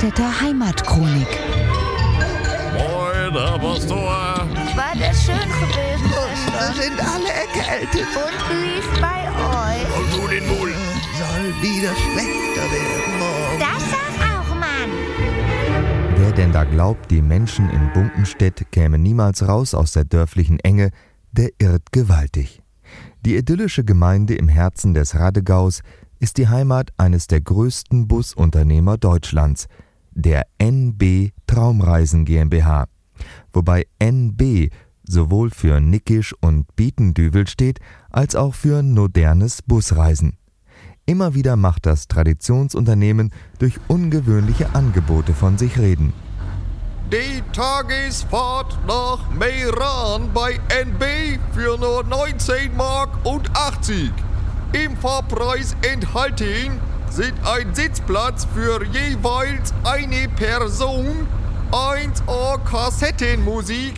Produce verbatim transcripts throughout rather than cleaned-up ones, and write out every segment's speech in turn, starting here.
Bungenstädter Heimatchronik. Moin, Herr Pastor. War das schön gewesen, Schwester? Wir sind alle erkältet. Und wie ist bei euch? Und du den Mund. Soll wieder schlechter werden morgen. Das sag auch, Mann. Wer denn da glaubt, die Menschen in Bunkenstedt kämen niemals raus aus der dörflichen Enge, der irrt gewaltig. Die idyllische Gemeinde im Herzen des Radegaus ist die Heimat eines der größten Busunternehmer Deutschlands, der N B Traumreisen GmbH. Wobei N B sowohl für Nickisch und Bietendüvel steht, als auch für modernes Busreisen. Immer wieder macht das Traditionsunternehmen durch ungewöhnliche Angebote von sich reden. Die Tagesfahrt nach Meran bei N B für nur neunzehn Mark und achtzig. Im Fahrpreis enthalten sind ein Sitzplatz für jeweils eine Person, eins Uhr Kassettenmusik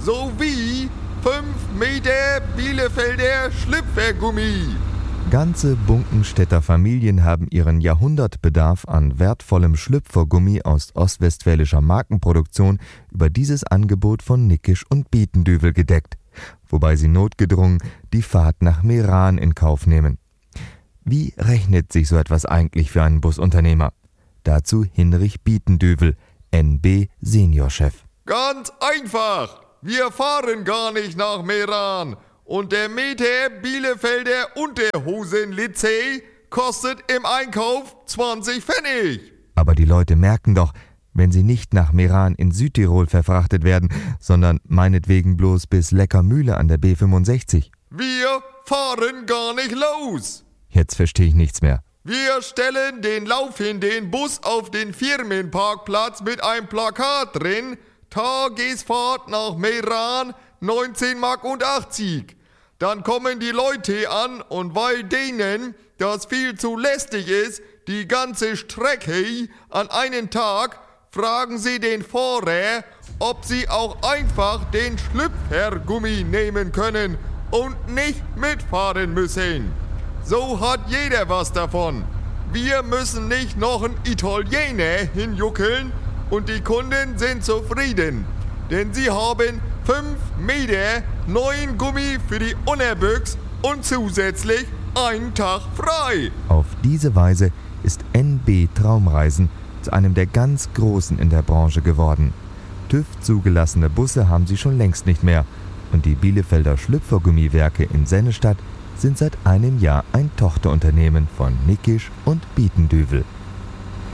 sowie fünf Meter Bielefelder Schlüpfergummi. Ganze Bunkenstädter Familien haben ihren Jahrhundertbedarf an wertvollem Schlüpfergummi aus ostwestfälischer Markenproduktion über dieses Angebot von Nickisch und Bietendüvel gedeckt, wobei sie notgedrungen die Fahrt nach Meran in Kauf nehmen. Wie rechnet sich so etwas eigentlich für einen Busunternehmer? Dazu Hinrich Bietendüvel, N B Seniorchef. Ganz einfach. Wir fahren gar nicht nach Meran. Und der Meter Bielefelder Unterhosenlizee kostet im Einkauf zwanzig Pfennig. Aber die Leute merken doch, wenn sie nicht nach Meran in Südtirol verfrachtet werden, sondern meinetwegen bloß bis Leckermühle an der B fünfundsechzig. Wir fahren gar nicht los. Jetzt verstehe ich nichts mehr. Wir stellen den laufenden Bus auf den Firmenparkplatz mit einem Plakat drin. Tagesfahrt nach Meran, neunzehn Mark und achtzig. Dann kommen die Leute an und weil denen das viel zu lästig ist, die ganze Strecke an einen Tag, fragen sie den Fahrer, ob sie auch einfach den Schlüpfergummi nehmen können und nicht mitfahren müssen. So hat jeder was davon. Wir müssen nicht noch einen Italiener hinjuckeln und die Kunden sind zufrieden. Denn sie haben fünf Meter neuen Gummi für die Unterbüchs und zusätzlich einen Tag frei. Auf diese Weise ist N B Traumreisen zu einem der ganz Großen in der Branche geworden. TÜV zugelassene Busse haben sie schon längst nicht mehr und die Bielefelder Schlüpfergummiwerke in Sennestadt sind seit einem Jahr ein Tochterunternehmen von Nickisch und Bietendüvel.